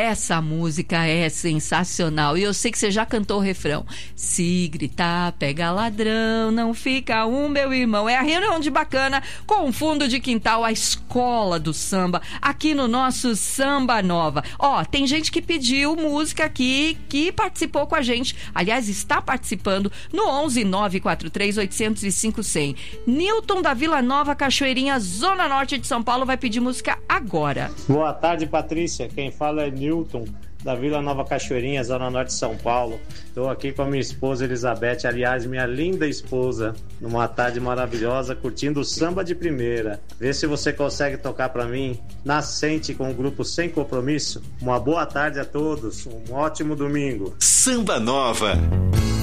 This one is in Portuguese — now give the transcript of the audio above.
Essa música é sensacional. E eu sei que você já cantou o refrão. Se gritar, pega ladrão, não fica um, meu irmão. É a reunião de bacana com o fundo de quintal, a escola do samba, aqui no nosso Samba Nova. Ó, tem gente que pediu música aqui, que participou com a gente. Aliás, está participando no 11 943 805 100. Newton da Vila Nova, Cachoeirinha, Zona Norte de São Paulo, vai pedir música agora. Boa tarde, Patrícia. Quem fala é Newton da Vila Nova, Cachoeirinha, Zona Norte de São Paulo. Estou aqui com a minha esposa Elizabeth, aliás, minha linda esposa, numa tarde maravilhosa, curtindo o samba de primeira. Vê se você consegue tocar para mim Nascente com o grupo Sem Compromisso. Uma boa tarde a todos, um ótimo domingo. Samba Nova.